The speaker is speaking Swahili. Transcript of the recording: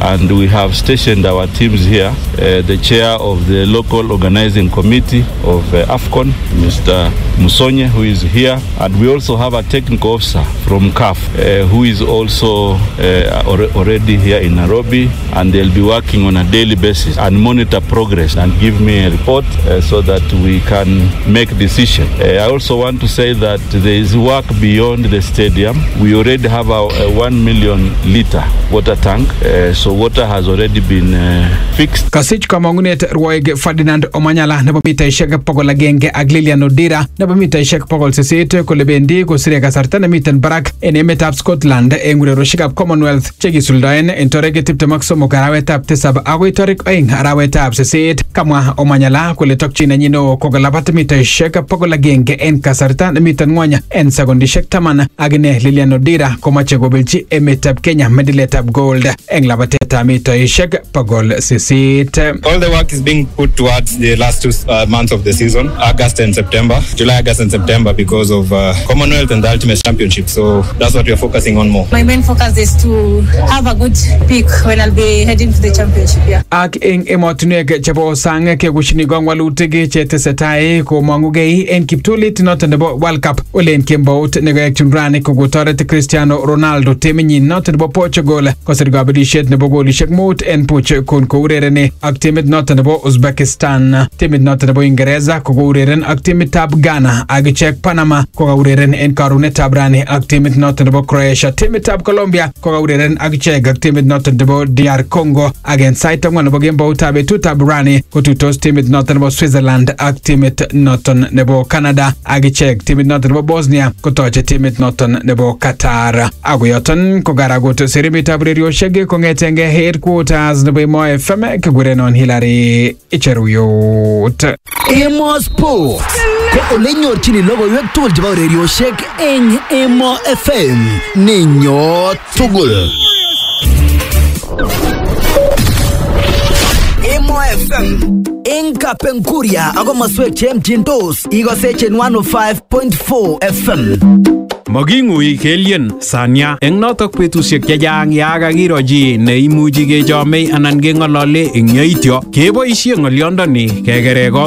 and we have stationed our teams here. The chair of the local organizing committee of AFCON, Mr. Musonye, who is here, and we also have a technical officer from CAF who is also already here in Nairobi, and they'll be working on a daily basis and monitor progress and give me a report so that we can make decision. I also want to say that there is work beyond the stadium. We already have a 1 million liter water tank, so water has already been fixed. Kasich kamangunet Rwoig Ferdinand Omanyala nebo mitaishek pokol agenge ak Lilian Odira nebo mitaishek pokol sisit kole bendi kosire kasarta nemiten barak en emetab Scotland en urerioshekab Commonwealth chekisuldaen en tarehe 23 arawetab 7 agoi tarehe 2 arawetab 8. Kamwa Omanyala kole tokyin nenyino kokolabat mitaishek pokol agenge en kasarta nemiten ngwony en sekondishek 10 agine Lilian Odira komache kobelchi emetab Kenya mediletab gold en labatetab mitaishek pokol sisit. All the work is being put towards the last 2 months of the season, August and September, July, August and September, because of Commonwealth and the Ultimate Championship. So that's what we're focusing on more. My main focus is to have a good peak when I'll be heading to the championship. Yeah. Ak eng emotunwek chebo sang kekushini gongwalutik chetesetai komongugei en kiptulit noton nebo World Cup olen kembout negoek chundrani kokotoret Cristiano Ronaldo teminyin noton nebo Portugal kosir kabelishet nebo golishek 5 en puch kon kourereni ak timit noton nebo Uzbekistan. Timit noton nebo Uingereza kokoureren ak timitab Ghana ak ichek Panama kokaureren en karunetab rani ak timit noton nebo Croatia. Timitab Colombia kokaureren ak ichek ak timit noton nebo DR Congo ak en sait angwan nebo kemboutab betutab rani kotuitos timit noton nebo Switzerland ak timit noton nebo Canada ak ichek timit noton nebo Bosnia kotoche timit noton nebo Qatar. Ako yoton kokaragot serimitab urerioshek kongetenge headquarters nebo Emo FM kigurenon Hilary Icheruyot. Emo Sport ko ole nyorchini logoiwek tugul chebo urerioshek eng Emo FM. Ninyo tugul. Emo FM eng Kapenguria ako maswek chemchindos ikosechen 105.4 FM. Magingui kelien sanya eng notok betusiek chechang ya kakirochi neimuchi kechomei anan keng'olole eng yaityo keboisie ng'olyondoni kekere